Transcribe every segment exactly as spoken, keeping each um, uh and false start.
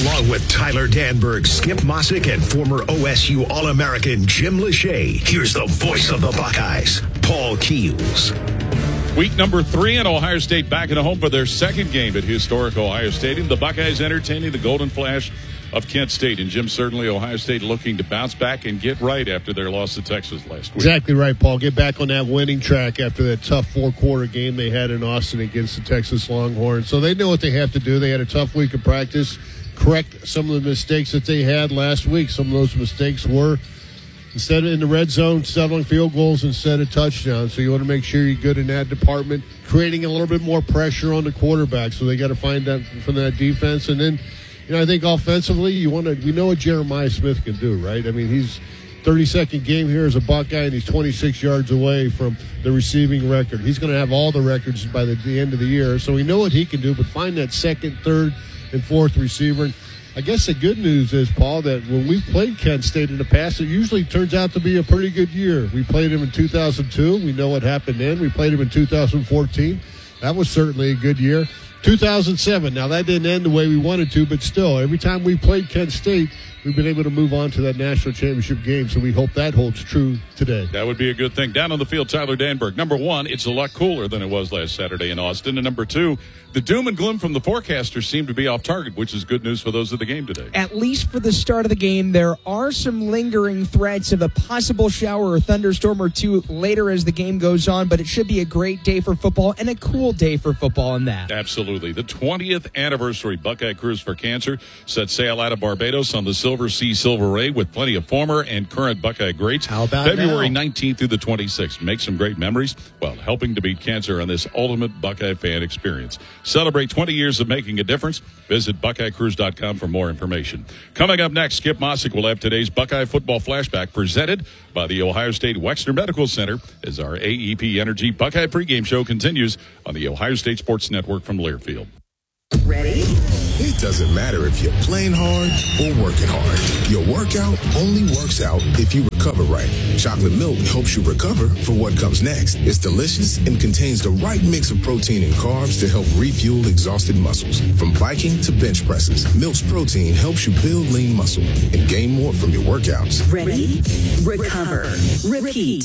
Along with Tyler Danberg, Skip Mossick, and former O S U All-American Jim Lachey, here's the voice of the Buckeyes, Paul Keels. Week number three, and Ohio State back at home for their second game at historic Ohio Stadium. The Buckeyes entertaining the Golden Flash of Kent State. And Jim, certainly Ohio State looking to bounce back and get right after their loss to Texas last week. Exactly right, Paul. Get back on that winning track after that tough four-quarter game they had in Austin against the Texas Longhorns. So they know what they have to do. They had a tough week of practice. Correct some of the mistakes that they had last week. Some of those mistakes were instead of in the red zone, settling field goals instead of touchdowns. So you want to make sure you're good in that department, creating a little bit more pressure on the quarterback. So they got to find that from that defense. And then, you know, I think offensively, you want to. We know what Jeremiah Smith can do, right? I mean, he's thirty-second game here as a Buckeye, and he's twenty-six yards away from the receiving record. He's going to have all the records by the, the end of the year. So we know what he can do, but find that second, third, and fourth receiver. And I guess the good news is, Paul, that when we've played Kent State in the past, it usually turns out to be a pretty good year. We played him in two thousand two. We know what happened then. We played him in two thousand fourteen. That was certainly a good year. two thousand seven. Now, that didn't end the way we wanted to, but still, every time we played Kent State, we've been able to move on to that national championship game, so we hope that holds true today. That would be a good thing. Down on the field, Tyler Danberg. Number one, it's a lot cooler than it was last Saturday in Austin. And number two, the doom and gloom from the forecasters seem to be off target, which is good news for those at the game today. At least for the start of the game, there are some lingering threats of a possible shower or thunderstorm or two later as the game goes on, but it should be a great day for football and a cool day for football in that. Absolutely. The twentieth anniversary Buckeye Cruise for Cancer set sail out of Barbados on the Silver Sea Silver Ray with plenty of former and current Buckeye greats. How about February now? nineteenth through the twenty-sixth. Make some great memories while helping to beat cancer on this ultimate Buckeye fan experience. Celebrate twenty years of making a difference. Visit Buckeye Cruise dot com for more information. Coming up next, Skip Mossick will have today's Buckeye Football Flashback presented by the Ohio State Wexner Medical Center as our A E P Energy Buckeye pregame show continues on the Ohio State Sports Network from Learfield. Ready? It doesn't matter if you're playing hard or working hard. Your workout only works out if you recover right. Chocolate milk helps you recover for what comes next. It's delicious and contains the right mix of protein and carbs to help refuel exhausted muscles. From biking to bench presses, Milk's protein helps you build lean muscle and gain more from your workouts. Ready? Recover. Repeat.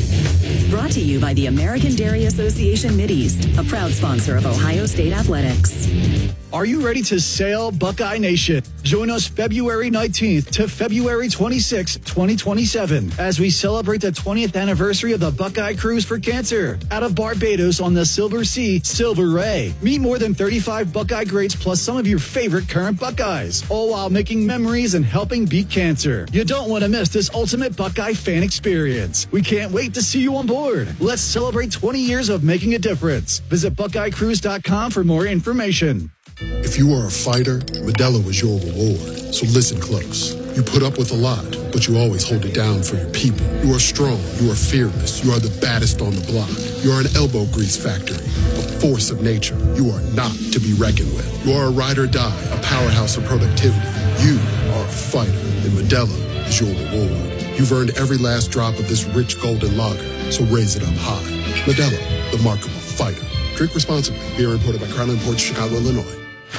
Brought to you by the American Dairy Association Mideast, a proud sponsor of Ohio State Athletics. Are you ready to sail, Buckeye Nation? Join us February nineteenth to February twenty-sixth, twenty twenty-seven, as we celebrate the twentieth anniversary of the Buckeye Cruise for Cancer out of Barbados on the Silver Sea Silver Ray. Meet more than thirty-five Buckeye greats plus some of your favorite current Buckeyes, all while making memories and helping beat cancer. You don't want to miss this ultimate Buckeye fan experience. We can't wait to see you on board. Let's celebrate twenty years of making a difference. Visit Buckeye Cruise dot com for more information. If you are a fighter, Modelo is your reward. So listen close. You put up with a lot, but you always hold it down for your people. You are strong. You are fearless. You are the baddest on the block. You are an elbow grease factory, a force of nature. You are not to be reckoned with. You are a ride or die, a powerhouse of productivity. You are a fighter, and Modelo is your reward. You've earned every last drop of this rich golden lager, so raise it up high. Modelo, the mark of a fighter. Drink responsibly. Beer imported by Crown Imports, Chicago, Illinois.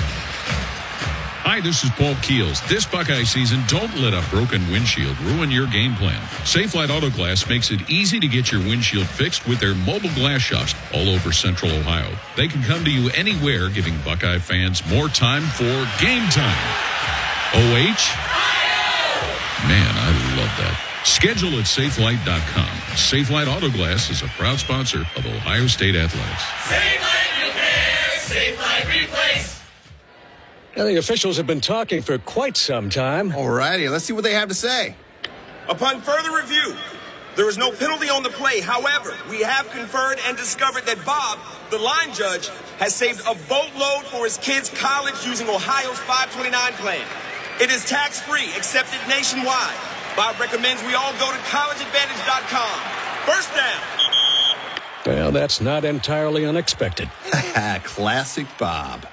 Hi, this is Paul Keels. This Buckeye season, don't let a broken windshield ruin your game plan. Safelite Auto Glass makes it easy to get your windshield fixed with their mobile glass shops all over Central Ohio. They can come to you anywhere, giving Buckeye fans more time for game time. O H? Man, I love that. Schedule at Safelite dot com. Safelite Auto Glass is a proud sponsor of Ohio State Athletics. Safelite Repair, Safelite Replace. Now, the officials have been talking for quite some time. All righty, let's see what they have to say. Upon further review, there is no penalty on the play. However, we have conferred and discovered that Bob, the line judge, has saved a boatload for his kids' college using Ohio's five twenty-nine plan. It is tax-free, accepted nationwide. Bob recommends we all go to college advantage dot com. First down. Well, that's not entirely unexpected. Classic Bob.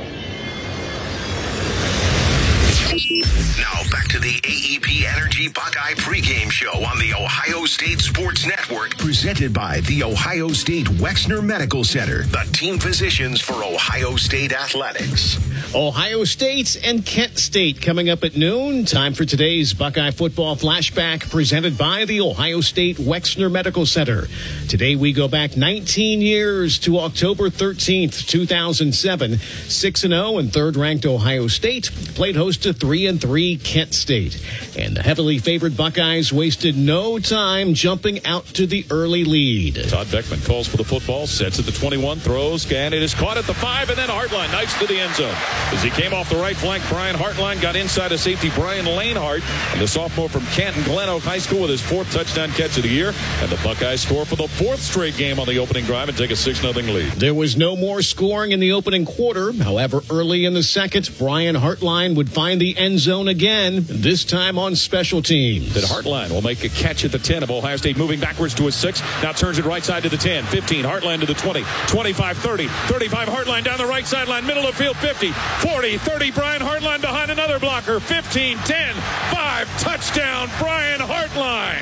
Now back to the A E P Energy Buckeye Buckeye pregame show on the Ohio State Sports Network, presented by the Ohio State Wexner Medical Center, the team physicians for Ohio State athletics. Ohio State and Kent State coming up at noon. Time for today's Buckeye football flashback, presented by the Ohio State Wexner Medical Center. Today we go back nineteen years to October thirteenth, two thousand seven. six and oh and third-ranked Ohio State played host to three and three Kent State. And the heavily favored Buckeyes wasted no time jumping out to the early lead. Todd Beckman calls for the football, sets at the twenty-one, throws, and it is caught at the five, and then Hartline knifes to the end zone. As he came off the right flank, Brian Hartline got inside of safety Brian Lanehart, and the sophomore from Canton Glen Oak High School with his fourth touchdown catch of the year. And the Buckeyes score for the fourth straight game on the opening drive and take a six nothing lead. There was no more scoring in the opening quarter. However, early in the second, Brian Hartline would find the end zone again, this time on special teams. That Hartline will make a catch at the ten of Ohio State, moving backwards to a six. Now turns it right side to the ten, fifteen, Hartline to the twenty, twenty-five, thirty, thirty-five, Hartline down the right sideline, middle of field, fifty, forty, thirty, Brian Hartline behind another blocker, fifteen, ten, five, touchdown, Brian Hartline.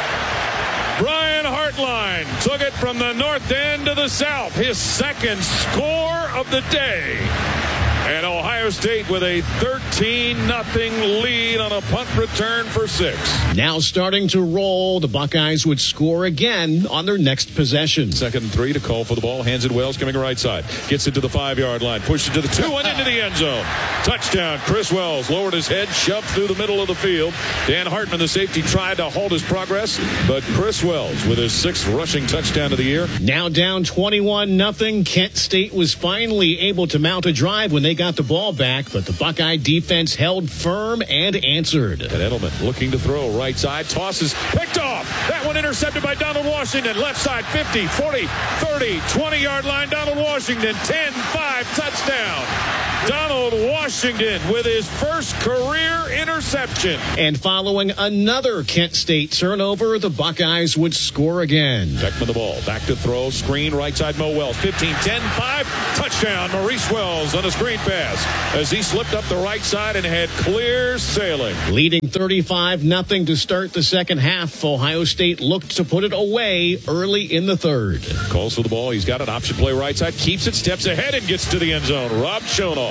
Brian Hartline took it from the north end to the south, his second score of the day. And Ohio State with a thirteen nothing lead on a punt return for six. Now starting to roll, the Buckeyes would score again on their next possession. Second and three to call for the ball. Hands it Wells coming right side. Gets it to the five-yard line. Pushes it to the two and into the end zone. Touchdown. Chris Wells lowered his head, shoved through the middle of the field. Dan Hartman, the safety, tried to halt his progress, but Chris Wells with his sixth rushing touchdown of the year. Now down twenty-one nothing. Kent State was finally able to mount a drive when they got the ball back, but the Buckeye defense held firm and answered. And Edelman looking to throw right side, tosses, picked off. That one intercepted by Donald Washington. Left side, fifty, forty, thirty, twenty-yard line, Donald Washington, ten five, touchdown. Donald Washington with his first career interception. And following another Kent State turnover, the Buckeyes would score again. Beckman the ball, back to throw, screen, right side, Mo Wells, fifteen, ten, five, touchdown, Maurice Wells on a screen pass as he slipped up the right side and had clear sailing. Leading thirty-five nothing to start the second half, Ohio State looked to put it away early in the third. Calls for the ball, he's got an option play right side, keeps it, steps ahead and gets to the end zone. Rob Schonoff.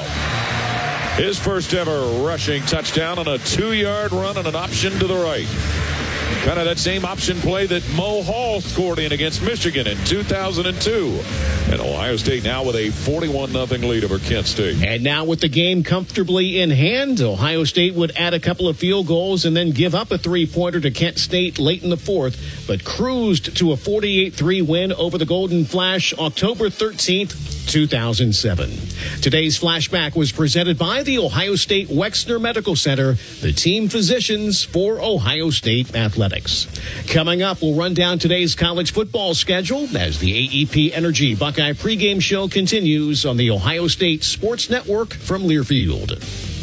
His first ever rushing touchdown on a two-yard run and an option to the right. Kind of that same option play that Mo Hall scored in against Michigan in two thousand two. And Ohio State now with a forty-one nothing lead over Kent State. And now with the game comfortably in hand, Ohio State would add a couple of field goals and then give up a three-pointer to Kent State late in the fourth, but cruised to a forty-eight three win over the Golden Flash October thirteenth, two thousand seven. Today's flashback was presented by the Ohio State Wexner Medical Center, the team physicians for Ohio State athletics. Coming up, we'll run down today's college football schedule as the A E P Energy Buckeye pregame show continues on the Ohio State Sports Network from Learfield.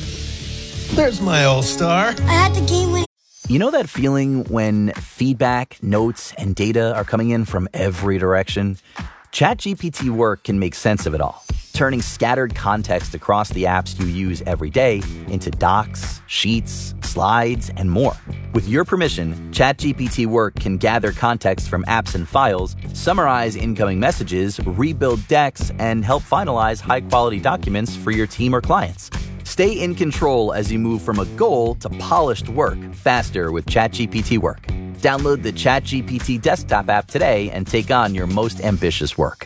There's my all-star. I had the game win. You know that feeling when feedback, notes, and data are coming in from every direction? ChatGPT Work can make sense of it all, turning scattered context across the apps you use every day into docs, sheets, slides, and more. With your permission, ChatGPT Work can gather context from apps and files, summarize incoming messages, rebuild decks, and help finalize high-quality documents for your team or clients. Stay in control as you move from a goal to polished work faster with ChatGPT Work. Download the ChatGPT desktop app today and take on your most ambitious work.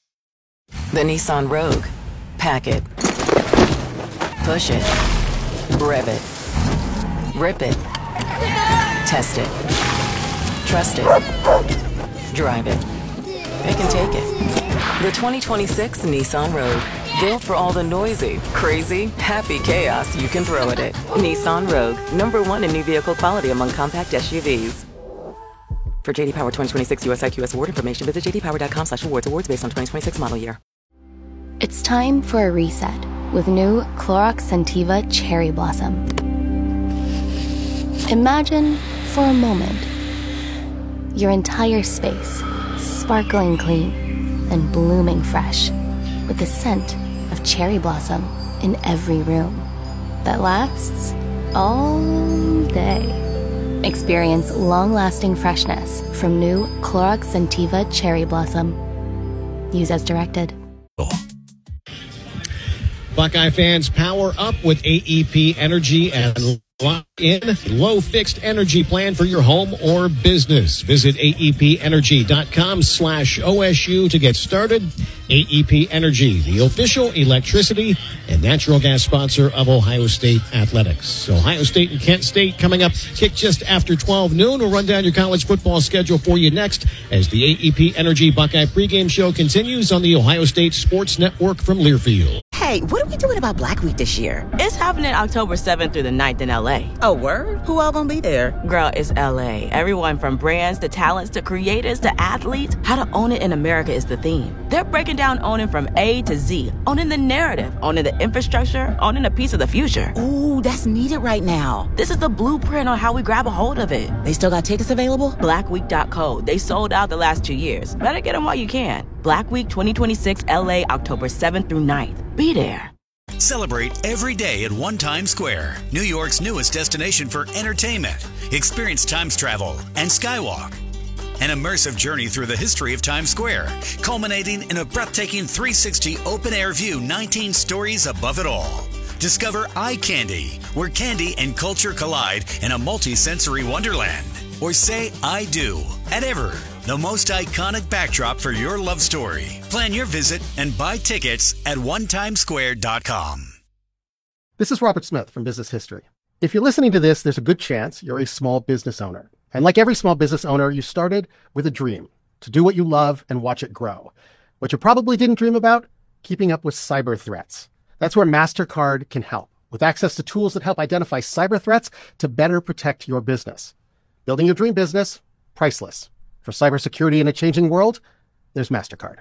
The Nissan Rogue. Pack it. Push it. Rev it. Rip it. Test it. Trust it. Drive it. Pick and take it. The twenty twenty-six Nissan Rogue. Built for all the noisy, crazy, happy chaos you can throw at it. Nissan Rogue. Number one in new vehicle quality among compact S U Vs. For J D Power twenty twenty-six U S I Q S award information, visit j d power dot com slash awards. Awards based on twenty twenty-six model year. It's time for a reset with new Clorox Scentiva Cherry Blossom. Imagine, for a moment, your entire space sparkling clean and blooming fresh with the scent of cherry blossom in every room that lasts all day. Experience long-lasting freshness from new Clorox Scentiva Cherry Blossom. Use as directed. Buckeye fans, power up with A E P Energy and lock in low fixed energy plan for your home or business. Visit aepenergy.com slash OSU to get started. A E P Energy, the official electricity and natural gas sponsor of Ohio State Athletics. Ohio State and Kent State coming up, kick just after twelve noon. We'll run down your college football schedule for you next as the A E P Energy Buckeye pregame show continues on the Ohio State Sports Network from Learfield. Hey, what are we doing about Black Week this year? It's happening October seventh through the ninth in L A. Oh, word? Who all gonna be there? Girl, it's L A. Everyone from brands to talents to creators to athletes. How to own it in America is the theme. They're breaking down owning from A to Z. Owning the narrative, owning the infrastructure, owning a piece of the future. Ooh, that's needed right now. This is the blueprint on how we grab a hold of it. They still got tickets available? black week dot co. They sold out the last two years. Better get them while you can. Black Week twenty twenty-six L A, October seventh through ninth. Be there. Celebrate every day at One Times Square, New York's newest destination for entertainment. Experience Times travel and Skywalk. An immersive journey through the history of Times Square, culminating in a breathtaking three sixty open-air view, nineteen stories above it all. Discover Eye Candy, where candy and culture collide in a multi-sensory wonderland. Or say I do at Ever, the most iconic backdrop for your love story. Plan your visit and buy tickets at one times square dot com. This is Robert Smith from Business History. If you're listening to this, there's a good chance you're a small business owner. And like every small business owner, you started with a dream to do what you love and watch it grow. What you probably didn't dream about, keeping up with cyber threats. That's where MasterCard can help, with access to tools that help identify cyber threats to better protect your business. Building your dream business, priceless. For cybersecurity in a changing world, there's MasterCard.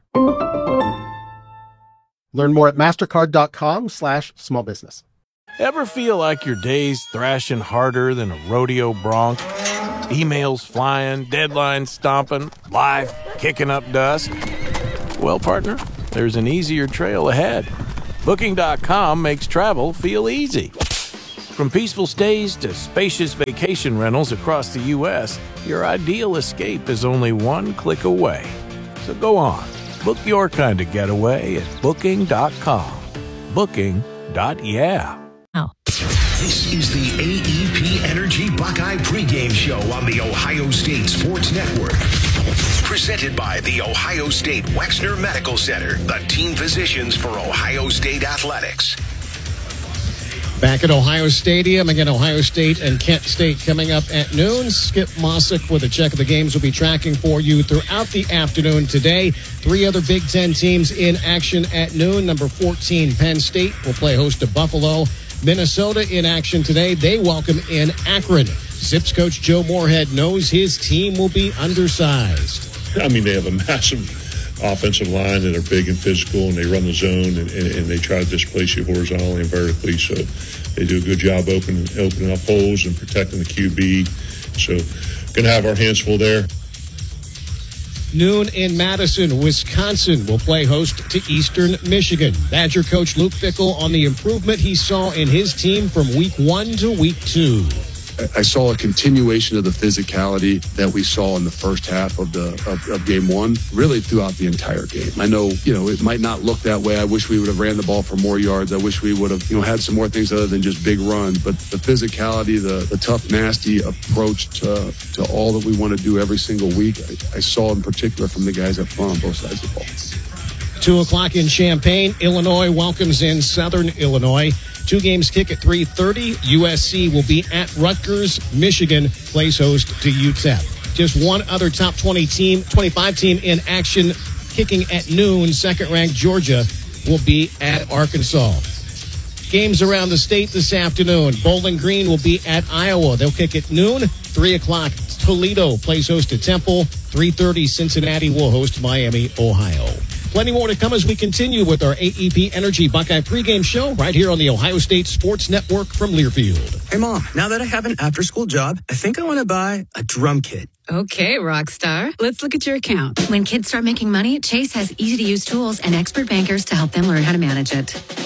Learn more at mastercard.com slash small business. Ever feel like your day's thrashing harder than a rodeo bronc? Emails flying, deadlines stomping, life kicking up dust? Well, partner, there's an easier trail ahead. Booking dot com makes travel feel easy. From peaceful stays to spacious vacation rentals across the U S, your ideal escape is only one click away. So go on, book your kind of getaway at booking dot com. Booking. Yeah. Oh. This is the A E P Energy Buckeye pregame show on the Ohio State Sports Network. Presented by the Ohio State Wexner Medical Center, the team physicians for Ohio State Athletics. Back at Ohio Stadium, again, Ohio State and Kent State coming up at noon. Skip Mossick with a check of the games will be tracking for you throughout the afternoon today. Three other Big Ten teams in action at noon. Number fourteen, Penn State will play host to Buffalo. Minnesota in action today. They welcome in Akron. Zips coach Joe Moorhead knows his team will be undersized. I mean, they have a massive offensive line that are big and physical, and they run the zone, and, and, and they try to displace you horizontally and vertically. So they do a good job opening, opening up holes and protecting the Q B. So going to have our hands full there. Noon in Madison, Wisconsin will play host to Eastern Michigan. Badger coach Luke Fickell on the improvement he saw in his team from week one to week two. I saw a continuation of the physicality that we saw in the first half of the of, of game one, really throughout the entire game. I know, you know, it might not look that way. I wish we would have ran the ball for more yards. I wish we would have, you know, had some more things other than just big runs. But the physicality, the, the tough, nasty approach to, to all that we want to do every single week, I, I saw in particular from the guys up front on both sides of the ball. Two o'clock in Champaign, Illinois welcomes in Southern Illinois. Two games kick at three thirty. U S C will be at Rutgers. Michigan plays host to U T E P. Just one other top twenty team, twenty-five team in action kicking at noon. Second-ranked Georgia will be at Arkansas. Games around the state this afternoon. Bowling Green will be at Iowa. They'll kick at noon. three o'clock, Toledo plays host to Temple. three thirty, Cincinnati will host Miami, Ohio. Plenty more to come as we continue with our A E P Energy Buckeye pregame show right here on the Ohio State Sports Network from Learfield. Hey, Mom, now that I have an after-school job, I think I want to buy a drum kit. Okay, Rockstar. Let's look at your account. When kids start making money, Chase has easy-to-use tools and expert bankers to help them learn how to manage it.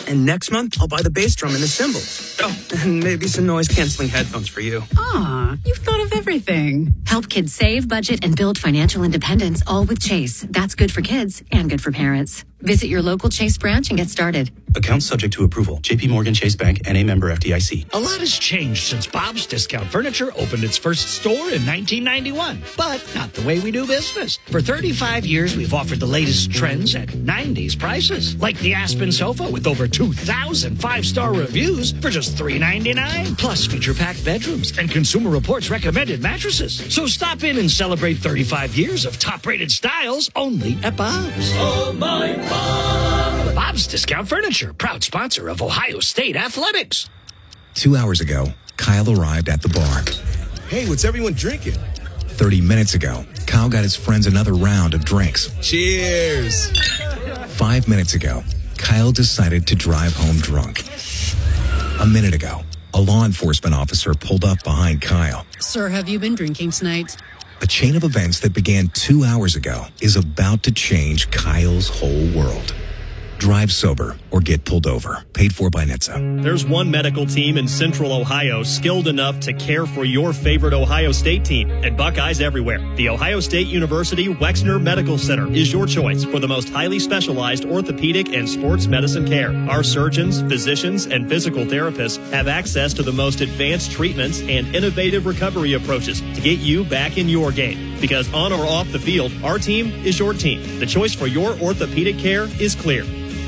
And next month, I'll buy the bass drum and the cymbals. Oh, and maybe some noise-canceling headphones for you. Aw, you've thought of everything. Help kids save, budget, and build financial independence, all with Chase. That's good for kids and good for parents. Visit your local Chase branch and get started. Account subject to approval. J P Morgan Chase Bank and a member F D I C. A lot has changed since Bob's Discount Furniture opened its first store in nineteen ninety-one, but not the way we do business. For thirty-five years, we've offered the latest trends at nineties prices, like the Aspen sofa with over two thousand five-star reviews for just three ninety-nine, plus feature-packed bedrooms and Consumer Reports recommended mattresses. So stop in and celebrate thirty-five years of top-rated styles only at Bob's. Oh, my Bob! Bob's Discount Furniture, proud sponsor of Ohio State Athletics. Two hours ago, Kyle arrived at the bar. Hey, what's everyone drinking? Thirty minutes ago, Kyle got his friends another round of drinks. Cheers! Five minutes ago, Kyle decided to drive home drunk. A minute ago, a law enforcement officer pulled up behind Kyle. Sir, have you been drinking tonight? A chain of events that began two hours ago is about to change Kyle's whole world. Drive sober or get pulled over. Paid for by N H T S A. There's one medical team in Central Ohio skilled enough to care for your favorite Ohio State team, and Buckeyes everywhere. The Ohio State University Wexner Medical Center is your choice for the most highly specialized orthopedic and sports medicine care. Our surgeons, physicians, and physical therapists have access to the most advanced treatments and innovative recovery approaches to get you back in your game. Because on or off the field, our team is your team. The choice for your orthopedic care is clear.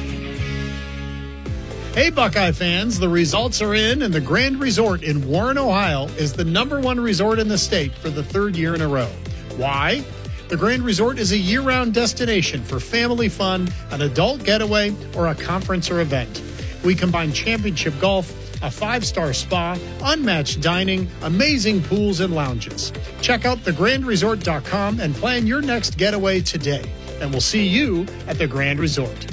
Hey, Buckeye fans, the results are in, and the Grand Resort in Warren, Ohio is the number one resort in the state for the third year in a row. Why? The Grand Resort is a year-round destination for family fun, an adult getaway, or a conference or event. We combine championship golf, a five-star spa, unmatched dining, amazing pools and lounges. Check out the grand resort dot com and plan your next getaway today. And we'll see you at the Grand Resort.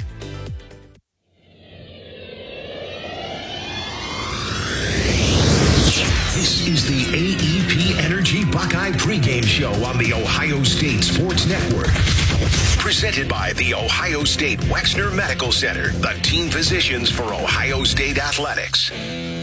This is the A E P Energy Buckeye pregame show on the Ohio State Sports Network. Presented by the Ohio State Wexner Medical Center, the team physicians for Ohio State Athletics.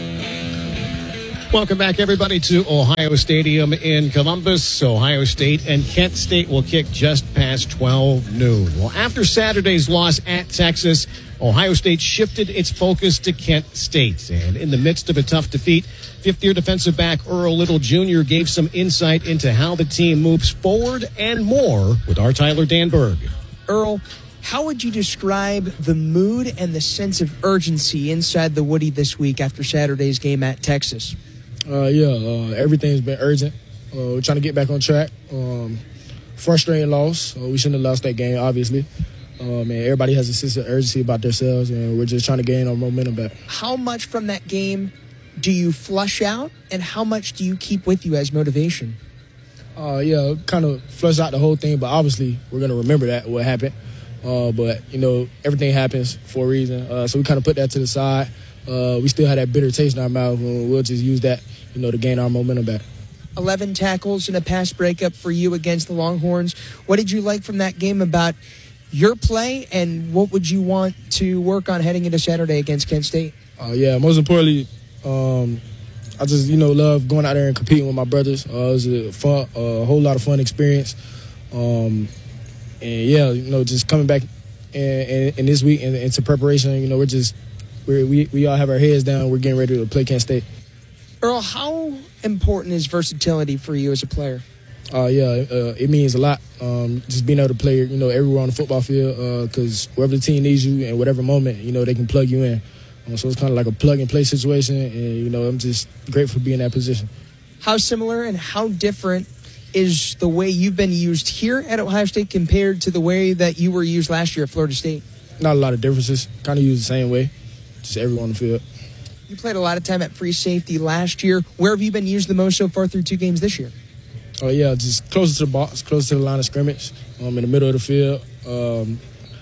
Welcome back, everybody, to Ohio Stadium in Columbus. Ohio State and Kent State will kick just past twelve noon. Well, after Saturday's loss at Texas, Ohio State shifted its focus to Kent State. And in the midst of a tough defeat, fifth-year defensive back Earl Little Junior gave some insight into how the team moves forward and more with our Tyler Danberg. Earl, how would you describe the mood and the sense of urgency inside the Woody this week after Saturday's game at Texas? Uh, yeah, uh, everything's been urgent. Uh, we're trying to get back on track. Um, frustrating loss. Uh, we shouldn't have lost that game, obviously. Um, and everybody has a sense of urgency about themselves, and we're just trying to gain our momentum back. How much from that game do you flush out, and how much do you keep with you as motivation? Uh, yeah, kind of flush out the whole thing, but obviously we're going to remember that, what happened. Uh, but, you know, everything happens for a reason. Uh, so we kind of put that to the side. Uh, we still had that bitter taste in our mouth, and we'll just use that, you know, to gain our momentum back. eleven tackles and a pass breakup for you against the Longhorns. What did you like from that game about your play, and what would you want to work on heading into Saturday against Kent State? Uh, yeah, most importantly, um, I just, you know, love going out there and competing with my brothers. Uh, it was a fun, a uh, whole lot of fun experience. Um, and, yeah, you know, just coming back in, in, in this week and into preparation, you know, we're just we're, we we all have our heads down. We're getting ready to play Kent State. Earl, how important is versatility for you as a player? Uh, yeah, uh, it means a lot. Um, just being able to play, you know, everywhere on the football field, because uh, wherever the team needs you and whatever moment, you know, they can plug you in. Um, so it's kind of like a plug-and-play situation, and, you know, I'm just grateful to be in that position. How similar and how different is the way you've been used here at Ohio State compared to the way that you were used last year at Florida State? Not a lot of differences. Kind of used the same way, just everyone on the field. You played a lot of time at free safety last year. Where have you been used the most so far through two games this year? Oh, yeah, just closer to the box, closer to the line of scrimmage, um, in the middle of the field. Um,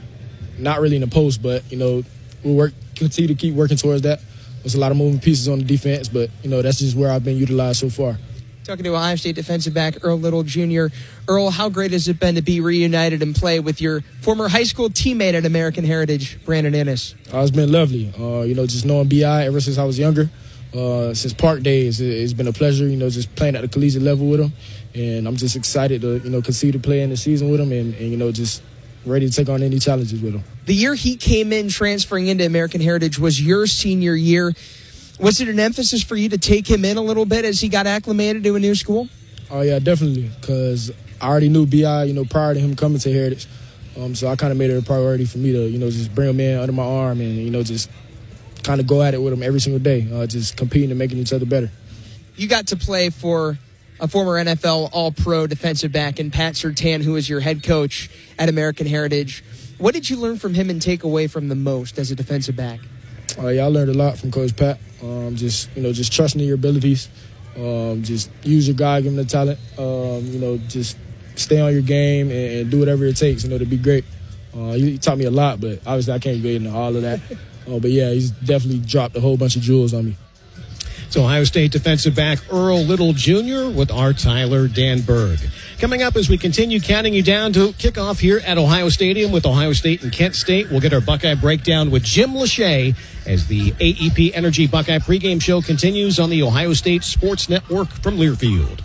not really in the post, but, you know, we'll work, continue to keep working towards that. There's a lot of moving pieces on the defense, but, you know, that's just where I've been utilized so far. Talking to Ohio State defensive back Earl Little Junior Earl, how great has it been to be reunited and play with your former high school teammate at American Heritage, Brandon Ennis? Uh, it's been lovely. Uh, you know, just knowing B I ever since I was younger, uh, since Park days, it, it's been a pleasure, you know, just playing at the collegiate level with him. And I'm just excited to, you know, continue to play in the season with him and, and, you know, just ready to take on any challenges with him. The year he came in transferring into American Heritage was your senior year. Was it an emphasis for you to take him in a little bit as he got acclimated to a new school? Oh, yeah, definitely, because I already knew B I, you know, prior to him coming to Heritage. Um, so I kind of made it a priority for me to, you know, just bring him in under my arm and, you know, just kind of go at it with him every single day, uh, just competing and making each other better. You got to play for a former N F L All-Pro defensive back in Pat Surtain, who was your head coach at American Heritage. What did you learn from him and take away from the most as a defensive back? Uh, yeah, I learned a lot from Coach Pat. Um, just, you know, just trusting in your abilities. Um, just use your guy, give him the talent. Um, you know, just stay on your game and, and do whatever it takes, you know, to be great. Uh, he, he taught me a lot, but obviously I can't get into all of that. Uh, but, yeah, he's definitely dropped a whole bunch of jewels on me. It's Ohio State defensive back Earl Little Junior with our Tyler Danberg. Coming up as we continue counting you down to kickoff here at Ohio Stadium with Ohio State and Kent State. We'll get our Buckeye breakdown with Jim Lachey as the A E P Energy Buckeye pregame show continues on the Ohio State Sports Network from Learfield.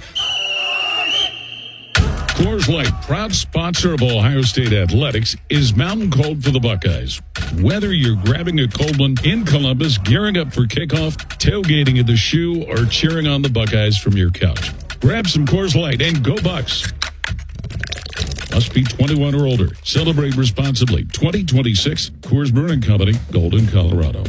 Coors Light, proud sponsor of Ohio State Athletics, is mountain cold for the Buckeyes. Whether you're grabbing a cold one in Columbus, gearing up for kickoff, tailgating at the Shoe, or cheering on the Buckeyes from your couch, grab some Coors Light and go Bucks. Must be twenty-one or older. Celebrate responsibly. twenty twenty-six Coors Brewing Company, Golden, Colorado.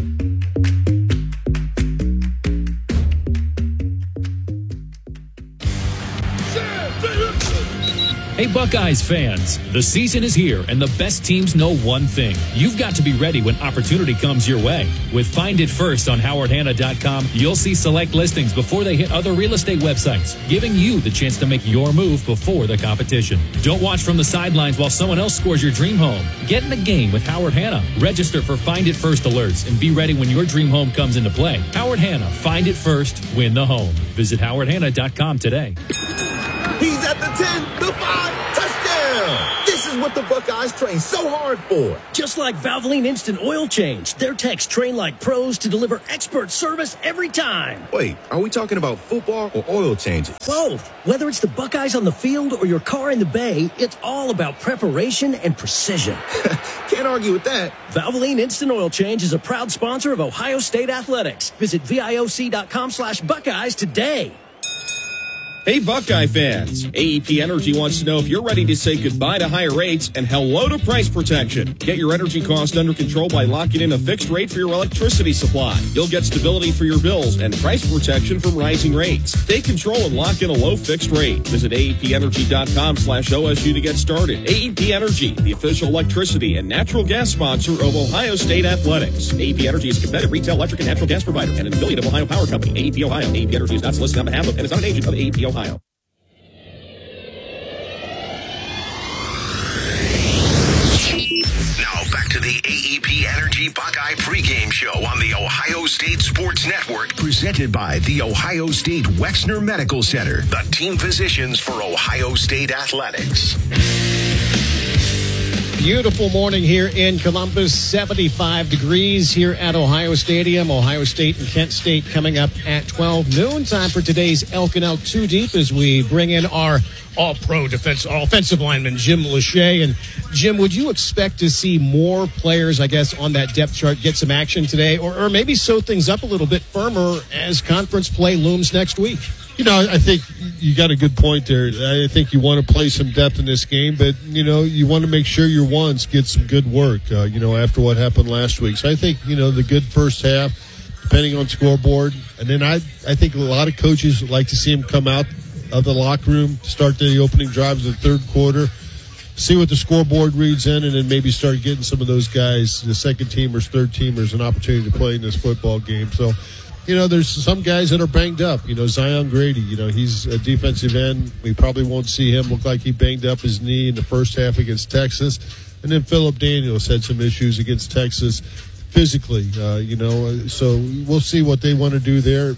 Hey Buckeyes fans, the season is here and the best teams know one thing. You've got to be ready when opportunity comes your way. With Find It First on Howard Hanna dot com, you'll see select listings before they hit other real estate websites, giving you the chance to make your move before the competition. Don't watch from the sidelines while someone else scores your dream home. Get in the game with Howard Hanna. Register for Find It First alerts and be ready when your dream home comes into play. Howard Hanna, Find It First, win the home. Visit Howard Hanna dot com today. He's at the ten, the five, touchdown! This is what the Buckeyes train so hard for. Just like Valvoline Instant Oil Change, their techs train like pros to deliver expert service every time. Wait, are we talking about football or oil changes? Both. Whether it's the Buckeyes on the field or your car in the bay, it's all about preparation and precision. Can't argue with that. Valvoline Instant Oil Change is a proud sponsor of Ohio State Athletics. Visit V I O C dot com slash Buckeyes today. Hey, Buckeye fans. A E P Energy wants to know if you're ready to say goodbye to higher rates and hello to price protection. Get your energy cost under control by locking in a fixed rate for your electricity supply. You'll get stability for your bills and price protection from rising rates. Take control and lock in a low fixed rate. Visit A E P energy dot com slash O S U to get started. A E P Energy, the official electricity and natural gas sponsor of Ohio State Athletics. A E P Energy is a competitive retail electric and natural gas provider and an affiliate of Ohio Power Company. A E P Ohio. A E P Energy is not solicited on behalf of and is not an agent of A E P Ohio. Ohio. Now back to the A E P Energy Buckeye pregame show on the Ohio State Sports Network, presented by the Ohio State Wexner Medical Center, the team physicians for Ohio State Athletics. Beautiful morning here in Columbus, seventy-five degrees here at Ohio Stadium. Ohio State and Kent State coming up at twelve noon. Time for today's Elk and Elk Two Deep as we bring in our all-pro defense, offensive lineman, Jim Lachey. And Jim, would you expect to see more players, I guess, on that depth chart get some action today, or, or maybe sew things up a little bit firmer as conference play looms next week? You know, I think you got a good point there. I think you want to play some depth in this game, but, you know, you want to make sure your ones get some good work, uh, you know, after what happened last week. So I think, you know, the good first half, depending on scoreboard. And then I, I think a lot of coaches would like to see them come out of the locker room, start the opening drives of the third quarter, see what the scoreboard reads in, and then maybe start getting some of those guys, the second teamers, third teamers, an opportunity to play in this football game. So, you know, there's some guys that are banged up. You know, Zion Grady, you know, he's a defensive end. We probably won't see him. Look like he banged up his knee in the first half against Texas. And then Phillip Daniels had some issues against Texas physically, uh, you know. So we'll see what they want to do there.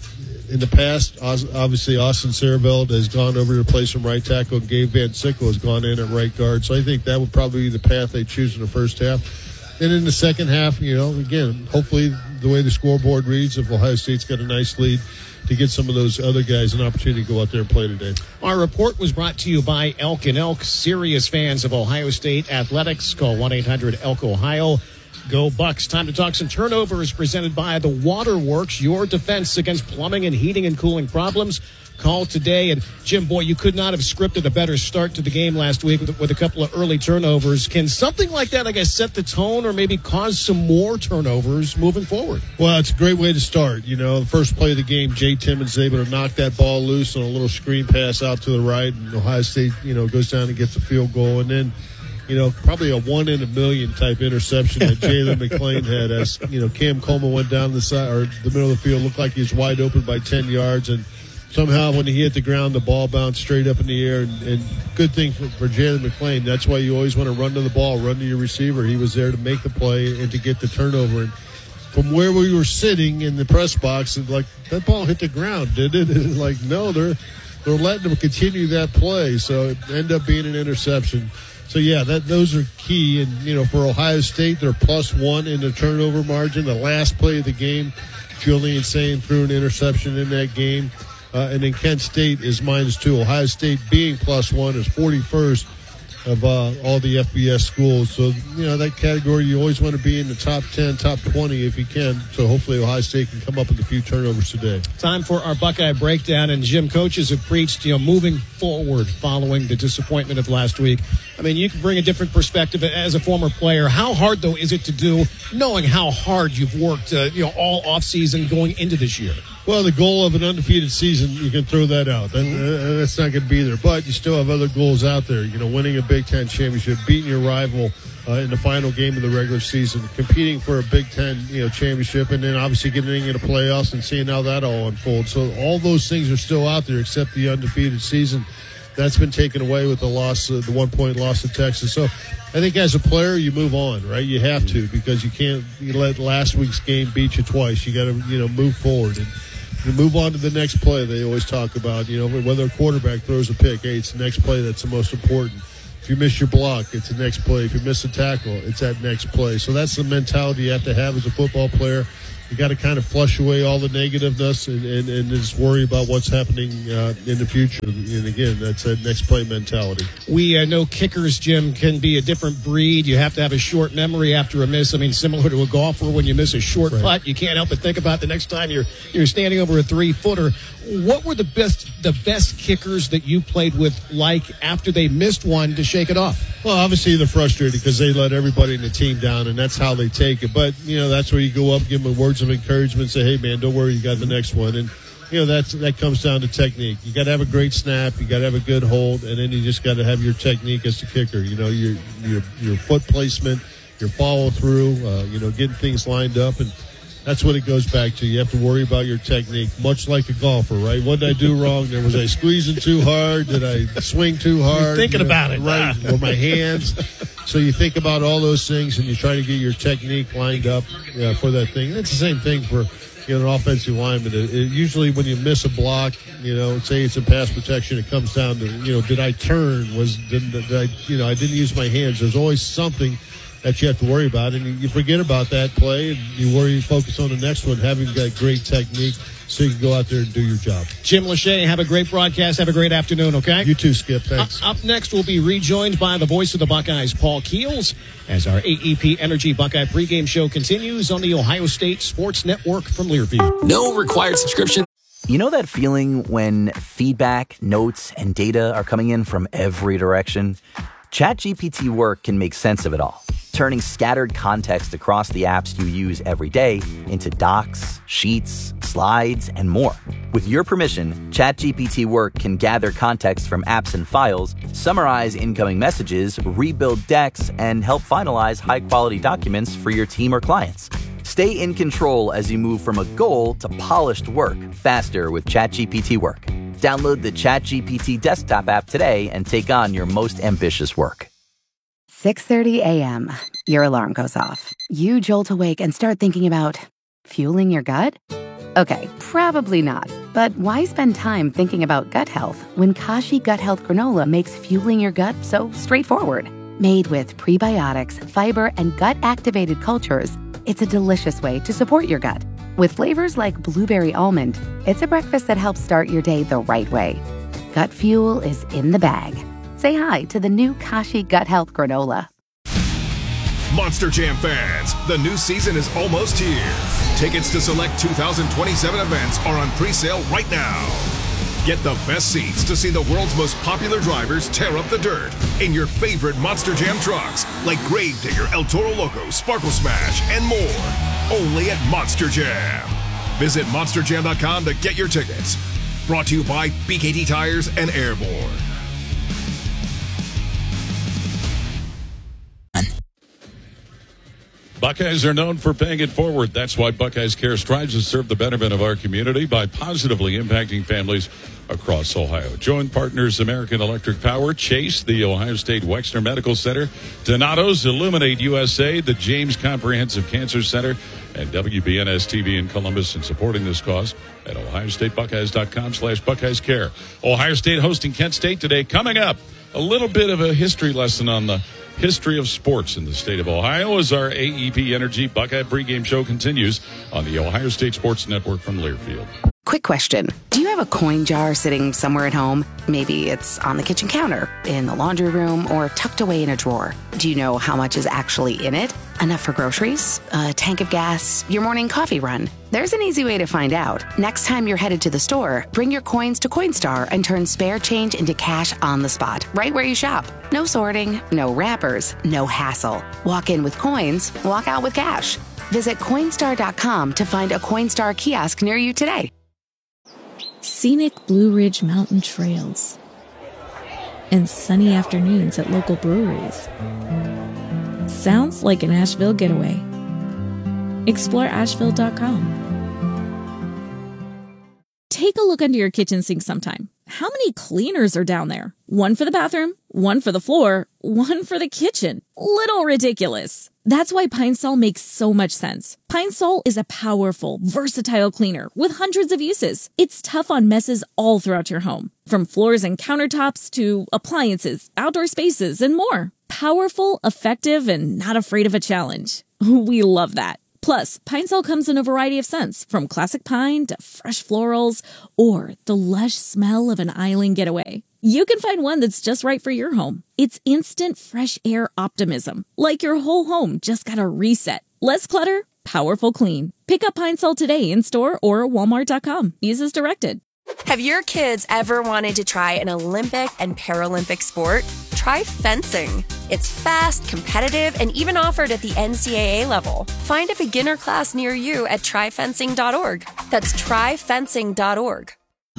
in the past, obviously Austin Sareveld has gone over to replace from right tackle, and Gabe Van Sickle has gone in at right guard. So I think that would probably be the path they choose in the first half. And in the second half, you know, again, hopefully the way the scoreboard reads, if Ohio State's got a nice lead, to get some of those other guys an opportunity to go out there and play today. Our report was brought to you by Elk and Elk. Serious fans of Ohio State athletics, call one eight hundred elk ohio. Go Bucks. Time to talk some turnovers, presented by the Waterworks, your defense against plumbing and heating and cooling problems. Call today. And Jim, boy, you could not have scripted a better start to the game last week with, with a couple of early turnovers. Can something like that, I guess, set the tone or maybe cause some more turnovers moving forward? Well, it's a great way to start. You know, the first play of the game, Jay Timmons is able to knock that ball loose on a little screen pass out to the right, and Ohio State, you know, goes down and gets a field goal. And then, you know, probably a one in a million type interception that Jalen McClain had, as, you know, Cam Coleman went down the side or the middle of the field, looked like he was wide open by ten yards, and somehow when he hit the ground, the ball bounced straight up in the air. And, and good thing for, for Jalen McClain. That's why you always want to run to the ball, run to your receiver. He was there to make the play and to get the turnover. And from where we were sitting in the press box, and like, that ball hit the ground, did it? And like, no, they're they're letting them continue that play, so it ended up being an interception. So, yeah, that those are key. And, you know, for Ohio State, they're plus one in the turnover margin. The last play of the game, Julian Sain threw an interception in that game. Uh, and then Kent State is minus two. Ohio State being plus one is forty-first of uh, all the F B S schools. So, you know, that category, you always want to be in the top ten, top twenty if you can. So hopefully Ohio State can come up with a few turnovers today. Time for our Buckeye breakdown. And Jim, coaches have preached, you know, moving forward following the disappointment of last week. I mean, you can bring a different perspective as a former player. How hard, though, is it to do, knowing how hard you've worked, uh, you know, all offseason going into this year? Well, the goal of an undefeated season, you can throw that out. That, uh, that's not going to be there. But you still have other goals out there. You know, winning a Big Ten championship, beating your rival uh, in the final game of the regular season, competing for a Big Ten, you know, championship, and then obviously getting into playoffs and seeing how that all unfolds. So all those things are still out there, except the undefeated season. That's been taken away with the loss, uh, the one-point loss to Texas. So I think as a player, you move on, right? You have to, because you can't you let last week's game beat you twice. You got to, you know, move forward. And you move on to the next play. They always talk about, you know, whether a quarterback throws a pick, hey, it's the next play that's the most important. If you miss your block, it's the next play. If you miss a tackle, it's that next play. So that's the mentality you have to have as a football player. You got to kind of flush away all the negativeness and, and, and just worry about what's happening uh, in the future. And again, that's that next play mentality. We uh, know kickers, Jim, can be a different breed. You have to have a short memory after a miss. I mean, similar to a golfer, when you miss a short right. putt, you can't help but think about the next time you're you're standing over a three-footer. What were the best the best kickers that you played with like after they missed one to shake it off? Well, obviously they're frustrated because they let everybody in the team down, and that's how they take it. But, you know, that's where you go up, give them words of encouragement, say, hey, man, don't worry, you got the next one. And, you know, that's that comes down to technique. You got to have a great snap. You got to have a good hold, and then you just got to have your technique as the kicker. You know, your your your foot placement, your follow through, uh, you know, getting things lined up, and that's what it goes back to. You have to worry about your technique, much like a golfer, right? What did I do wrong? There was I squeezing too hard? Did I swing too hard? You're thinking you know, about it, right? Ah. Or my hands. So you think about all those things, and you try to get your technique lined up uh, for that thing. And it's the same thing for, you know, an offensive lineman. It, it, usually when you miss a block, you know, say it's a pass protection, it comes down to, you know, did I turn? Was did, did I, you know, I didn't use my hands. There's always something that you have to worry about, and you forget about that play, and you worry, you focus on the next one, having that great technique, so you can go out there and do your job. Jim Lachey, have a great broadcast. Have a great afternoon, okay? You too, Skip. Thanks. Uh, up next, we'll be rejoined by the voice of the Buckeyes, Paul Keels, as our A E P Energy Buckeye pregame show continues on the Ohio State Sports Network from Learfield. No required subscription. You know that feeling when feedback, notes, and data are coming in from every direction? ChatGPT Work can make sense of it all, turning scattered context across the apps you use every day into docs, sheets, slides, and more. With your permission, ChatGPT Work can gather context from apps and files, summarize incoming messages, rebuild decks, and help finalize high-quality documents for your team or clients. Stay in control as you move from a goal to polished work faster with ChatGPT Work. Download the ChatGPT desktop app today and take on your most ambitious work. six thirty a.m. Your alarm goes off. You jolt awake and start thinking about fueling your gut? Okay, probably not. But why spend time thinking about gut health when Kashi Gut Health Granola makes fueling your gut so straightforward? Made with prebiotics, fiber, and gut-activated cultures, it's a delicious way to support your gut. With flavors like blueberry almond, it's a breakfast that helps start your day the right way. Gut fuel is in the bag. Say hi to the new Kashi Gut Health Granola. Monster Jam fans, the new season is almost here. Tickets to select two thousand twenty-seven events are on pre-sale right now. Get the best seats to see the world's most popular drivers tear up the dirt in your favorite Monster Jam trucks, like Gravedigger, El Toro Loco, Sparkle Smash, and more. Only at Monster Jam. Visit monster jam dot com to get your tickets. Brought to you by B K T Tires and Airborne. Buckeyes are known for paying it forward. That's why Buckeyes Care strives to serve the betterment of our community by positively impacting families across Ohio. Join partners American Electric Power, Chase, the Ohio State Wexner Medical Center, Donato's Illuminate U S A, the James Comprehensive Cancer Center, and W B N S T V in Columbus in supporting this cause at ohio state buckeyes dot com slash Buckeyes Care. Ohio State hosting Kent State today. Coming up, a little bit of a history lesson on the history of sports in the state of Ohio as our A E P Energy Buckeye pregame show continues on the Ohio State Sports Network from Learfield. Quick question. Do you have a coin jar sitting somewhere at home? Maybe it's on the kitchen counter, in the laundry room, or tucked away in a drawer. Do you know how much is actually in it? Enough for groceries? A tank of gas? Your morning coffee run? There's an easy way to find out. Next time you're headed to the store, bring your coins to Coinstar and turn spare change into cash on the spot, right where you shop. No sorting, no wrappers, no hassle. Walk in with coins, walk out with cash. Visit Coinstar dot com to find a Coinstar kiosk near you today. Scenic Blue Ridge Mountain trails and sunny afternoons at local breweries. Sounds like an Asheville getaway. Explore asheville dot com. Take a look under your kitchen sink sometime. How many cleaners are down there? One for the bathroom, one for the floor, one for the kitchen. Little ridiculous. That's why Pine Sol makes so much sense. Pine Sol is a powerful, versatile cleaner with hundreds of uses. It's tough on messes all throughout your home, from floors and countertops to appliances, outdoor spaces, and more. Powerful, effective, and not afraid of a challenge. We love that. Plus, Pine Sol comes in a variety of scents, from classic pine to fresh florals or the lush smell of an island getaway. You can find one that's just right for your home. It's instant fresh air optimism, like your whole home just got a reset. Less clutter, powerful clean. Pick up Pine Sol today in store or walmart dot com. Use as directed. Have your kids ever wanted to try an Olympic and Paralympic sport? Try fencing. It's fast, competitive, and even offered at the N C double A level. Find a beginner class near you at try fencing dot org. That's try fencing dot org.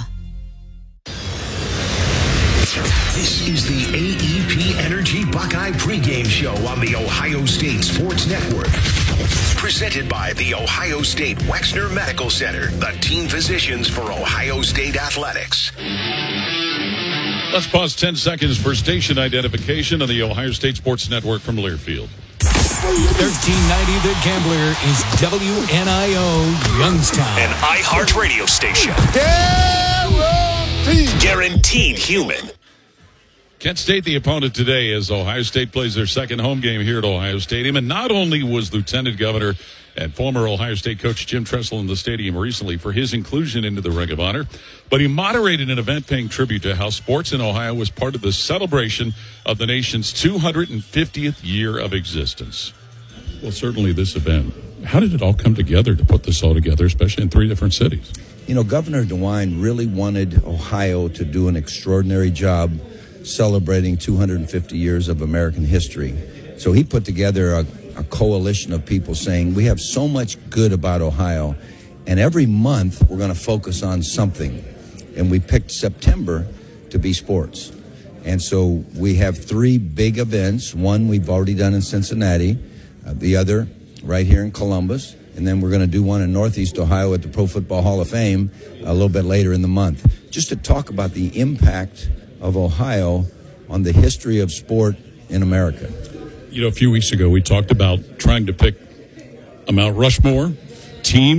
This is the A E P Energy Buckeye pregame show on the Ohio State Sports Network. Presented by the Ohio State Wexner Medical Center, the team physicians for Ohio State Athletics. Let's pause ten seconds for station identification on the Ohio State Sports Network from Learfield. thirteen ninety The Gambler is W N I O Youngstown. An iHeartRadio station. Guaranteed. Guaranteed human. Kent State, the opponent today, as Ohio State plays their second home game here at Ohio Stadium. And not only was Lieutenant Governor and former Ohio State coach Jim Tressel in the stadium recently for his inclusion into the Ring of Honor, but he moderated an event paying tribute to how sports in Ohio was part of the celebration of the nation's two hundred fiftieth year of existence. Well, certainly this event. How did it all come together to put this all together, especially in three different cities? You know, Governor DeWine really wanted Ohio to do an extraordinary job celebrating two hundred fifty years of American history. So he put together a, a coalition of people saying, we have so much good about Ohio, and every month we're going to focus on something. And we picked September to be sports. And so we have three big events. One we've already done in Cincinnati, uh, the other right here in Columbus, and then we're going to do one in Northeast Ohio at the Pro Football Hall of Fame a little bit later in the month, just to talk about the impact of Ohio on the history of sport in America. You know, a few weeks ago, we talked about trying to pick a Mount Rushmore, teams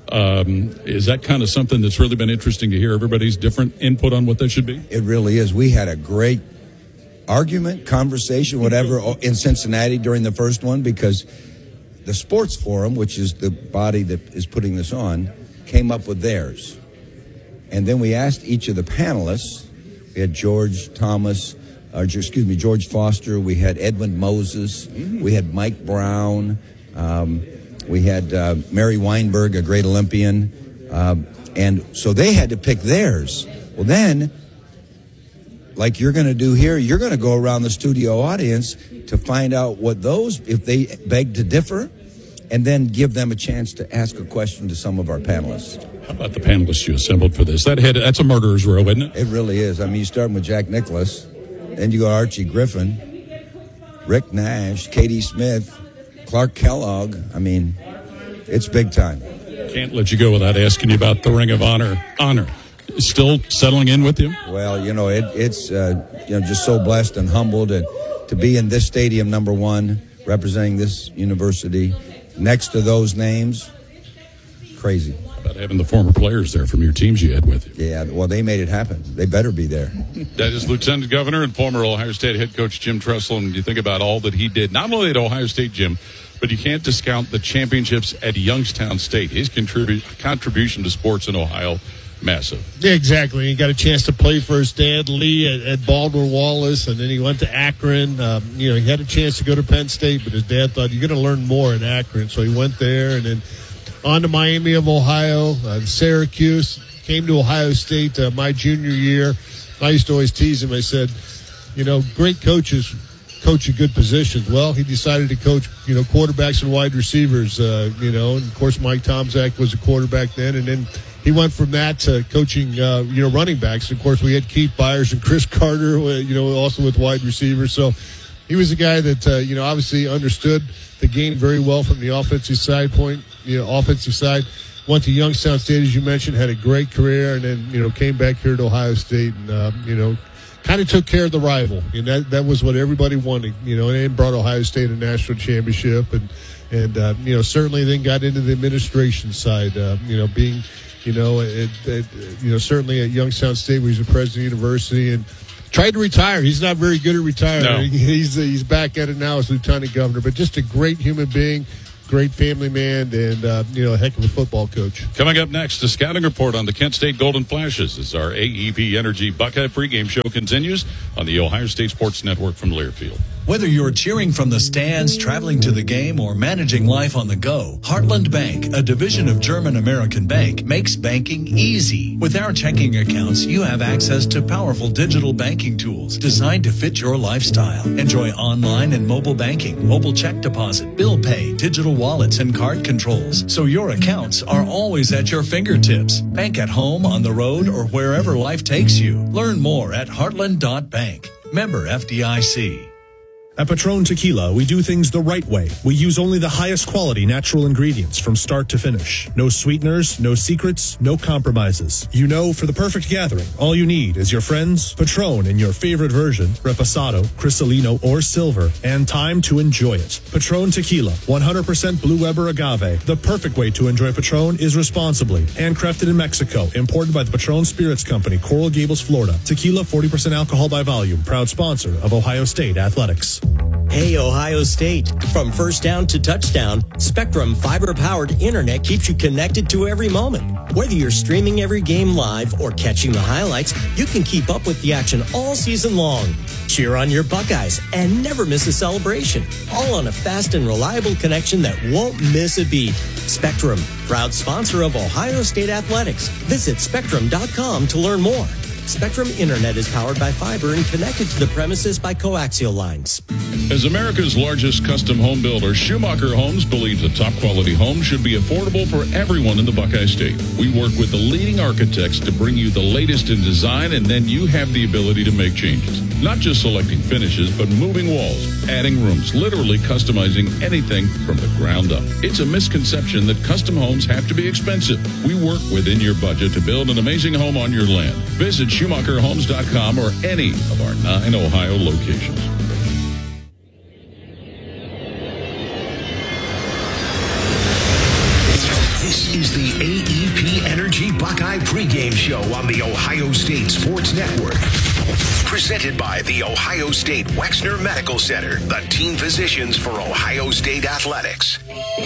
Um, is that kind of something that's really been interesting to hear everybody's different input on what that should be? It really is. We had a great argument, conversation, whatever, in Cincinnati during the first one, because the Sports Forum, which is the body that is putting this on, came up with theirs. And then we asked each of the panelists. We had George Thomas, or excuse me, George Foster. We had Edwin Moses. We had Mike Brown. Um, we had uh, Mary Weinberg, a great Olympian. Um, and so they had to pick theirs. Well, then, like you're going to do here, you're going to go around the studio audience to find out what those, if they beg to differ, and then give them a chance to ask a question to some of our panelists. How about the panelists you assembled for this? That had, that's a murderer's row, isn't it? It really is. I mean, you start with Jack Nicklaus, then you go Archie Griffin, Rick Nash, Katie Smith, Clark Kellogg. I mean, it's big time. Can't let you go without asking you about the Ring of Honor. Honor. Still settling in with you? Well, you know, it, it's uh, you know, just so blessed and humbled and to be in this stadium, number one, representing this university, next to those names, crazy. How about having the former players there from your teams you had with you? Yeah, well, they made it happen. They better be there. That is Lieutenant Governor and former Ohio State head coach Jim Tressel, and you think about all that he did, not only at Ohio State, Jim, but you can't discount the championships at Youngstown State. His contribu- contribution to sports in Ohio, massive. Yeah, exactly. He got a chance to play for his dad, Lee, at, at Baldwin Wallace, and then he went to Akron. Um, you know, he had a chance to go to Penn State, but his dad thought, you're going to learn more in Akron. So he went there, and then on to Miami of Ohio, uh, Syracuse, came to Ohio State uh, my junior year. I used to always tease him. I said, you know, great coaches coach at good positions. Well, he decided to coach, you know, quarterbacks and wide receivers, uh, you know, and of course Mike Tomczak was a quarterback then, and then he went from that to coaching, uh, you know, running backs. Of course, we had Keith Byers and Chris Carter, you know, also with wide receivers. So he was a guy that, uh, you know, obviously understood the game very well from the offensive side point, you know, offensive side. Went to Youngstown State, as you mentioned, had a great career, and then, you know, came back here to Ohio State and, uh, you know, kind of took care of the rival. And that, that was what everybody wanted, you know, and then brought Ohio State a national championship. And, and uh, you know, certainly then got into the administration side, uh, you know, being, you know, it, it, you know, certainly at Youngstown State, where he's the president of the university, and tried to retire. He's not very good at retiring. No. He's he's back at it now as lieutenant governor, but just a great human being, great family man, and uh, you know, a heck of a football coach. Coming up next, a scouting report on the Kent State Golden Flashes as our A E P Energy Buckeye pregame show continues on the Ohio State Sports Network from Learfield. Whether you're cheering from the stands, traveling to the game, or managing life on the go, Heartland Bank, a division of German American Bank, makes banking easy. With our checking accounts, you have access to powerful digital banking tools designed to fit your lifestyle. Enjoy online and mobile banking, mobile check deposit, bill pay, digital wallets, and card controls, so your accounts are always at your fingertips. Bank at home, on the road, or wherever life takes you. Learn more at heartland dot bank. Member F D I C. At Patron Tequila, we do things the right way. We use only the highest quality natural ingredients from start to finish. No sweeteners, no secrets, no compromises. You know, for the perfect gathering, all you need is your friends, Patron in your favorite version, Reposado, Cristalino, or Silver, and time to enjoy it. Patron Tequila, one hundred percent Blue Weber agave. The perfect way to enjoy Patron is responsibly. Handcrafted in Mexico, imported by the Patron Spirits Company, Coral Gables, Florida. Tequila, forty percent alcohol by volume. Proud sponsor of Ohio State Athletics. Hey, Ohio State. From first down to touchdown, Spectrum fiber-powered internet keeps you connected to every moment. Whether you're streaming every game live or catching the highlights, you can keep up with the action all season long. Cheer on your Buckeyes and never miss a celebration. All on a fast and reliable connection that won't miss a beat. Spectrum, proud sponsor of Ohio State Athletics. Visit spectrum dot com to learn more. Spectrum Internet is powered by fiber and connected to the premises by coaxial lines. As America's largest custom home builder, Schumacher Homes believes a top-quality home should be affordable for everyone in the Buckeye State. We work with the leading architects to bring you the latest in design, and then you have the ability to make changes. Not just selecting finishes, but moving walls, adding rooms, literally customizing anything from the ground up. It's a misconception that custom homes have to be expensive. We work within your budget to build an amazing home on your land. Visit Schumacher Homes dot com or any of our nine Ohio locations. This is the A E P Energy Buckeye pregame show on the Ohio State Sports Network. Presented by the Ohio State Wexner Medical Center, the team physicians for Ohio State Athletics.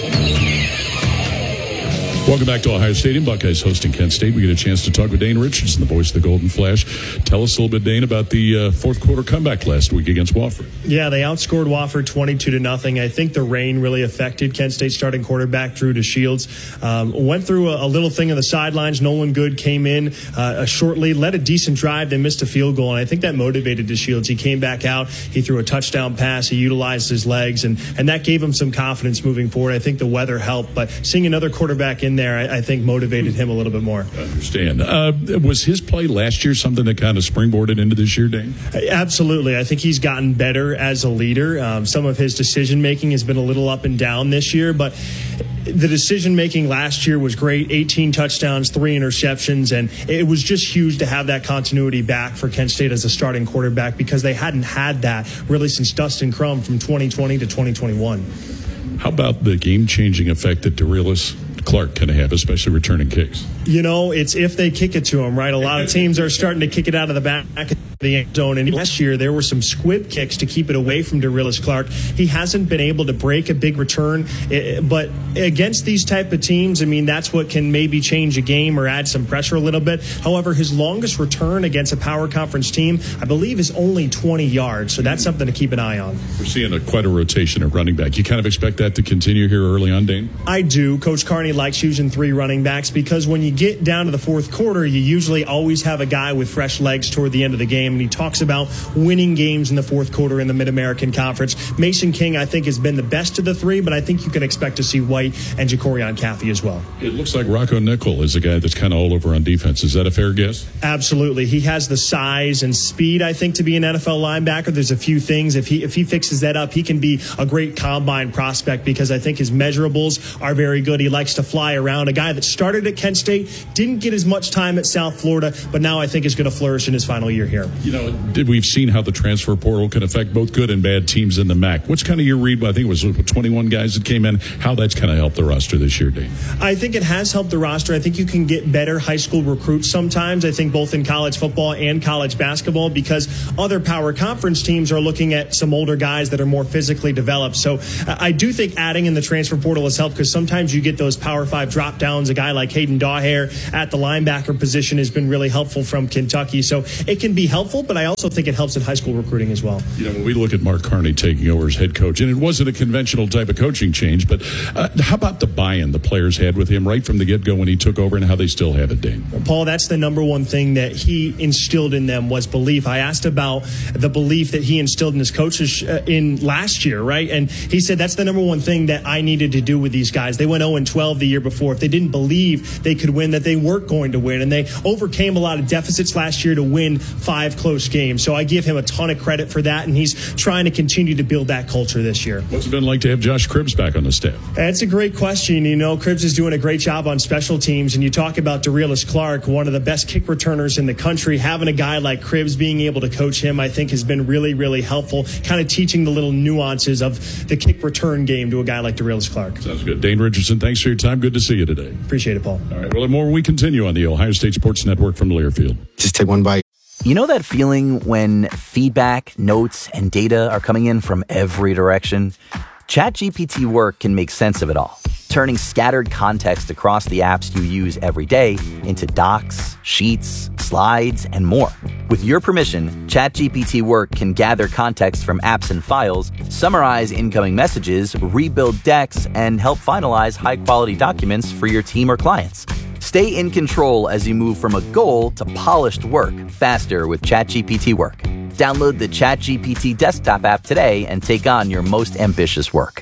Welcome back to Ohio Stadium. Buckeyes hosting Kent State. We get a chance to talk with Dane Richardson, the voice of the Golden Flash. Tell us a little bit, Dane, about the uh, fourth quarter comeback last week against Wofford. Yeah, they outscored Wofford twenty-two to nothing. I think the rain really affected Kent State starting quarterback Drew DeShields. Um, went through a, a little thing on the sidelines. Nolan Good came in uh, a short lead, led a decent drive. They missed a field goal, and I think that motivated DeShields. He came back out. He threw a touchdown pass. He utilized his legs, and, and that gave him some confidence moving forward. I think the weather helped, but seeing another quarterback in there, I, I think motivated him a little bit more. I understand. Uh, was his play last year something that kind of springboarded into this year, Dane? Absolutely. I think he's gotten better as a leader. Um, some of his decision-making has been a little up and down this year, but the decision-making last year was great. eighteen touchdowns, three interceptions, and it was just huge to have that continuity back for Kent State as a starting quarterback because they hadn't had that really since Dustin Crum from twenty twenty to twenty twenty-one. How about the game-changing effect that Darius Clark can have, especially returning kicks? You know, it's if they kick it to him, right? A lot of teams are starting to kick it out of the back of the end zone. And last year, there were some squib kicks to keep it away from Darius Clark. He hasn't been able to break a big return. But against these type of teams, I mean, that's what can maybe change a game or add some pressure a little bit. However, his longest return against a power conference team, I believe, is only twenty yards. So that's something to keep an eye on. We're seeing a, quite a rotation at running back. You kind of expect that to continue here early on, Dane? I do. Coach Carney likes using three running backs because when you get down to the fourth quarter, you usually always have a guy with fresh legs toward the end of the game. And he talks about winning games in the fourth quarter in the Mid-American Conference. Mason King, I think, has been the best of the three, but I think you can expect to see White and Jacorian Caffey as well. It looks like Rocco Nickel is a guy that's kind of all over on defense. Is that a fair guess? Absolutely. He has the size and speed, I think, to be an N F L linebacker. There's a few things. If he if he fixes that up, he can be a great combine prospect because I think his measurables are very good. He likes to fly around. A guy that started at Kent State, didn't get as much time at South Florida, but now I think is going to flourish in his final year here. You know, we've seen how the transfer portal can affect both good and bad teams in the M A C. What's kind of your read? I think it was twenty-one guys that came in. How that's kind of helped the roster this year, Dave? I think it has helped the roster. I think you can get better high school recruits sometimes. I think both in college football and college basketball because other power conference teams are looking at some older guys that are more physically developed. So I do think adding in the transfer portal has helped because sometimes you get those power five drop downs. A guy like Hayden Dawhair at the linebacker position has been really helpful from Kentucky. So it can be helpful, but I also think it helps in high school recruiting as well. You know, when we look at Mark Carney taking over as head coach, and it wasn't a conventional type of coaching change, but uh, how about the buy-in the players had with him right from the get-go when he took over and how they still have it, Dane? Paul, that's the number one thing that he instilled in them was belief. I asked about the belief that he instilled in his coaches uh, in last year, right? And he said that's the number one thing that I needed to do with these guys. They went oh and twelve the year before. If they didn't believe they could win, that they weren't going to win. And they overcame a lot of deficits last year to win five close games. So I give him a ton of credit for that, and he's trying to continue to build that culture this year. What's it been like to have Josh Cribbs back on the staff? That's a great question. You know, Cribbs is doing a great job on special teams, and you talk about Darius Clark, one of the best kick returners in the country. Having a guy like Cribbs being able to coach him, I think, has been really, really helpful, kind of teaching the little nuances of the kick return game to a guy like Darius Clark. Sounds good. Dane Richardson, thanks for your time. Good to see you today. Appreciate it, Paul. All right, well, more when we continue on the Ohio State Sports Network from Learfield. Just take one bite. You know that feeling when feedback, notes, and data are coming in from every direction? ChatGPT Work can make sense of it all, turning scattered context across the apps you use every day into docs, sheets, slides, and more. With your permission, ChatGPT Work can gather context from apps and files, summarize incoming messages, rebuild decks, and help finalize high-quality documents for your team or clients. Stay in control as you move from a goal to polished work faster with ChatGPT Work. Download the ChatGPT desktop app today and take on your most ambitious work.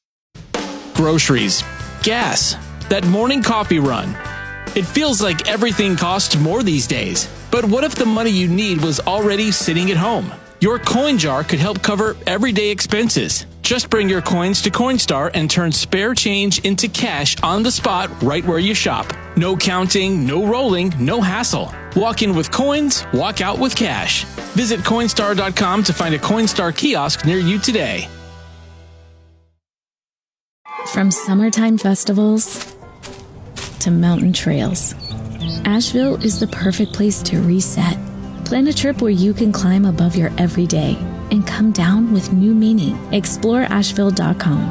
Groceries, gas, that morning coffee run. It feels like everything costs more these days. But what if the money you need was already sitting at home? Your coin jar could help cover everyday expenses. Just bring your coins to Coinstar and turn spare change into cash on the spot right where you shop. No counting, no rolling, no hassle. Walk in with coins, walk out with cash. Visit Coinstar dot com to find a Coinstar kiosk near you today. From summertime festivals to mountain trails. Asheville is the perfect place to reset. Plan a trip where you can climb above your everyday and come down with new meaning. explore asheville dot com.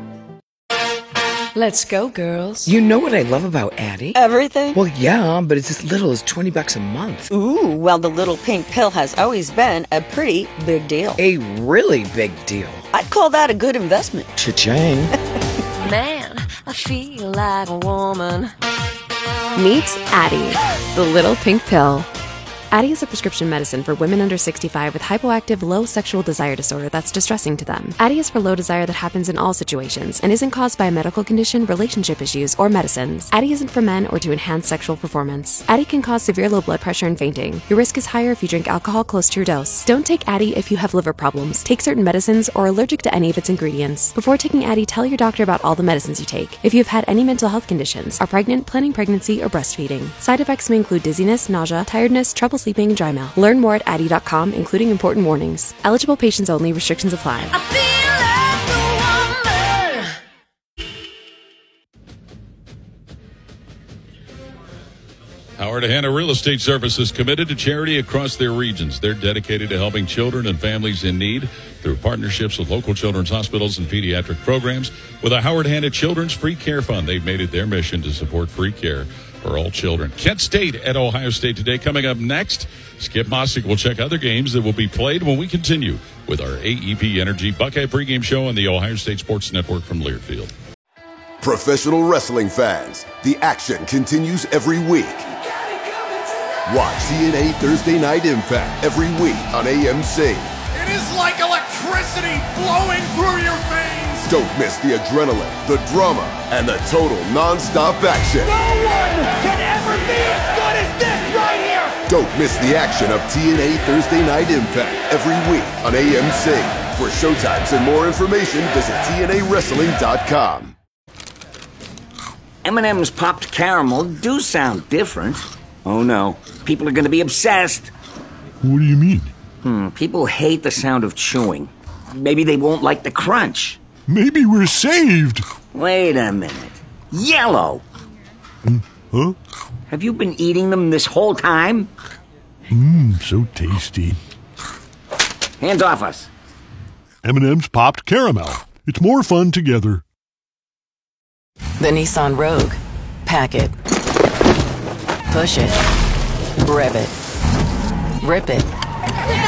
Let's go, girls. You know what I love about Addie? Everything? Well, yeah, but it's as little as twenty bucks a month. Ooh, well, the little pink pill has always been a pretty big deal. A really big deal. I'd call that a good investment. Cha-ching. Man, I feel like a woman. Meet Addie, the little pink pill. Addie is a prescription medicine for women under sixty-five with hypoactive low sexual desire disorder that's distressing to them. Addie is for low desire that happens in all situations and isn't caused by a medical condition, relationship issues, or medicines. Addie isn't for men or to enhance sexual performance. Addie can cause severe low blood pressure and fainting. Your risk is higher if you drink alcohol close to your dose. Don't take Addie if you have liver problems, take certain medicines, or are allergic to any of its ingredients. Before taking Addie, tell your doctor about all the medicines you take. If you've had any mental health conditions, are pregnant, planning pregnancy, or breastfeeding. Side effects may include dizziness, nausea, tiredness, trouble sleeping, and dry mouth. Learn more at addie dot com, including important warnings. Eligible patients only. Restrictions apply. Howard Hanna Real Estate Services committed to charity across their regions. They're dedicated to helping children and families in need through partnerships with local children's hospitals and pediatric programs. With the Howard Hanna Children's Free Care Fund, they've made it their mission to support free care for all children. Kent State at Ohio State today. Coming up next, Skip Mossick will check other games that will be played when we continue with our A E P Energy Buckeye pregame show on the Ohio State Sports Network from Learfield. Professional wrestling fans, the action continues every week. Watch T N A Thursday Night Impact every week on A M C. It is like electricity flowing through your veins. Don't miss the adrenaline, the drama, and the total non-stop action. No one can ever be as good as this right here. Don't miss the action of T N A Thursday Night Impact every week on A M C. For showtimes and more information, visit T N A wrestling dot com. M and M's popped caramel do sound different. Oh no, people are going to be obsessed. What do you mean? Hmm, people hate the sound of chewing. Maybe they won't like the crunch. Maybe we're saved. Wait a minute. Yellow! Hmm, huh? Have you been eating them this whole time? Mmm, so tasty. Hands off us. M and M's popped caramel. It's more fun together. The Nissan Rogue. Pack it. Push it. Rev it. Rip it.